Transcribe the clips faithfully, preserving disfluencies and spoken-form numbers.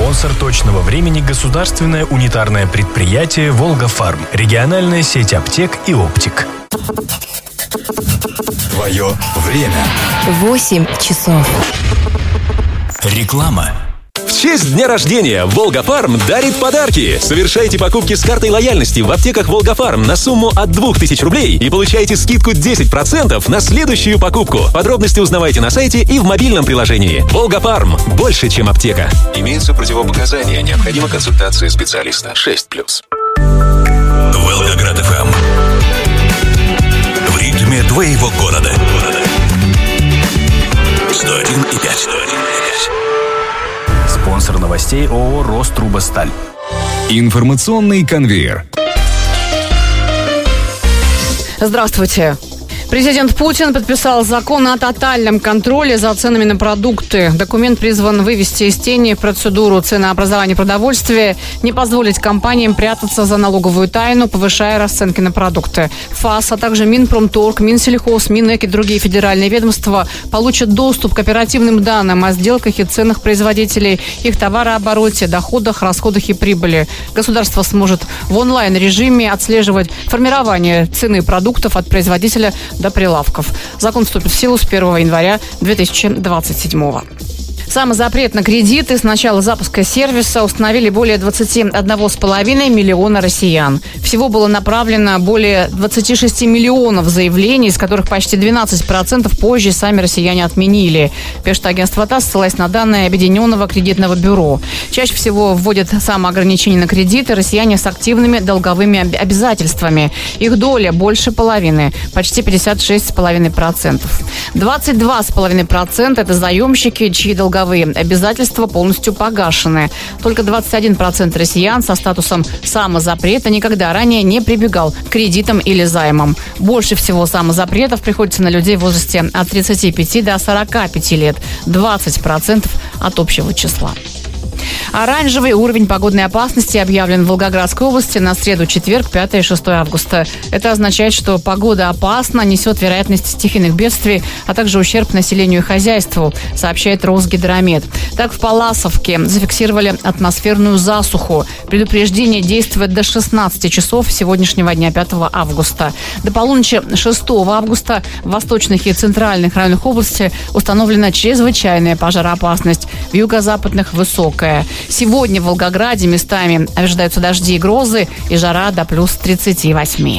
Спонсор точного времени – государственное унитарное предприятие «Волгофарм». Региональная сеть аптек и оптик. Твое время. Восемь часов. Реклама. В честь дня рождения «Волгофарм» дарит подарки. Совершайте покупки с картой лояльности в аптеках «Волгофарм» на сумму от двух тысяч рублей и получайте скидку десять процентов на следующую покупку. Подробности узнавайте на сайте и в мобильном приложении. «Волгофарм» – больше, чем аптека. Имеются противопоказания. Необходима консультация специалиста. шесть плюс. Волгоград эф эм. В ритме твоего города. сто один и пять. Спонсор новостей ООО «Рострубосталь». Информационный конвейер. Здравствуйте. Президент Путин подписал закон о тотальном контроле за ценами на продукты. Документ призван вывести из тени процедуру ценообразования продовольствия, не позволить компаниям прятаться за налоговую тайну, повышая расценки на продукты. ФАС, а также Минпромторг, Минсельхоз, Минэк и другие федеральные ведомства получат доступ к оперативным данным о сделках и ценах производителей, их товарообороте, доходах, расходах и прибыли. Государство сможет в онлайн-режиме отслеживать формирование цены продуктов от производителя до прилавков. Закон вступит в силу с первого января две тысячи двадцать седьмого. Самозапрет на кредиты с начала запуска сервиса установили более двадцать один с половиной миллиона россиян. Всего было направлено более двадцать шесть миллионов заявлений, из которых почти двенадцать процентов позже сами россияне отменили, пишет агентство ТАСС, ссылаясь на данные Объединенного кредитного бюро. Чаще всего вводят самоограничения на кредиты россияне с активными долговыми обязательствами. Их доля больше половины, почти пятьдесят шесть целых пять десятых процента. двадцать два целых пять десятых процента это заемщики, чьи долговые обязательства полностью погашены. Только двадцать один процент россиян со статусом самозапрета никогда ранее не прибегал к кредитам или займам. Больше всего самозапретов приходится на людей в возрасте от тридцати пяти до сорока пяти лет. двадцать процентов от общего числа. Оранжевый уровень погодной опасности объявлен в Волгоградской области на среду, четверг, пятое и шестое августа. Это означает, что погода опасна, несет вероятность стихийных бедствий, а также ущерб населению и хозяйству, сообщает Росгидромет. Так, в Палласовке зафиксировали атмосферную засуху. Предупреждение действует до шестнадцати часов сегодняшнего дня, пятого августа. До полуночи шестого августа в восточных и центральных районах области установлена чрезвычайная пожароопасность, в юго-западных – высокая. Сегодня в Волгограде местами ожидаются дожди и грозы и жара до плюс тридцати восьми.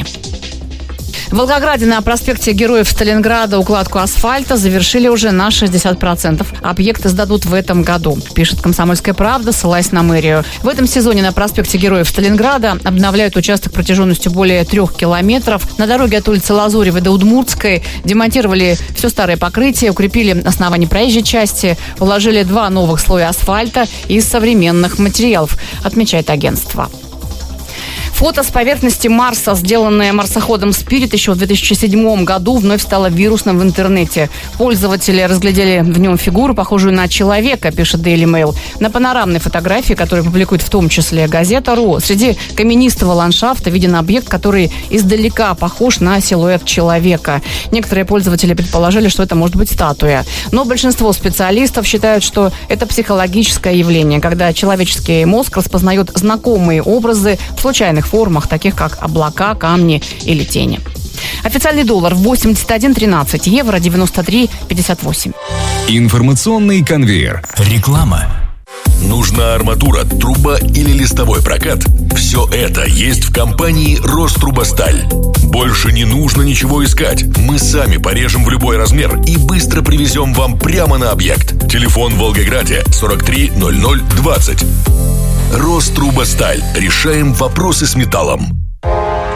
В Волгограде на проспекте Героев Сталинграда укладку асфальта завершили уже на шестьдесят процентов. Объекты сдадут в этом году, пишет «Комсомольская правда», ссылаясь на мэрию. В этом сезоне на проспекте Героев Сталинграда обновляют участок протяженностью более трех километров. На дороге от улицы Лазуревой до Удмуртской демонтировали все старое покрытие, укрепили основание проезжей части, уложили два новых слоя асфальта из современных материалов, отмечает агентство. Фото с поверхности Марса, сделанное марсоходом «Спирит» еще в две тысячи седьмом году, вновь стало вирусным в интернете. Пользователи разглядели в нем фигуру, похожую на человека, пишет Daily Mail. На панорамной фотографии, которую публикует в том числе газета РУ, среди каменистого ландшафта виден объект, который издалека похож на силуэт человека. Некоторые пользователи предположили, что это может быть статуя. Но большинство специалистов считают, что это психологическое явление, когда человеческий мозг распознает знакомые образы в случайных формах, таких как облака, камни или тени. Официальный доллар восемьдесят один тринадцать, евро девяносто три пятьдесят восемь. Информационный конвейер. Реклама. Нужна арматура, труба или листовой прокат? Все это есть в компании «Рострубосталь». Больше не нужно ничего искать. Мы сами порежем в любой размер и быстро привезем вам прямо на объект. Телефон в Волгограде сорок три ноль ноль двадцать. «Рострубосталь». Решаем вопросы с металлом.